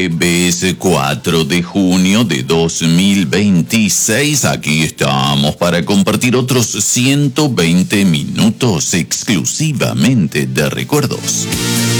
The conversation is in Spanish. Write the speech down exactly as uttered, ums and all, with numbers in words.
Es cuatro de junio de dos mil veintiséis. Aquí estamos para compartir otros ciento veinte minutos exclusivamente de recuerdos.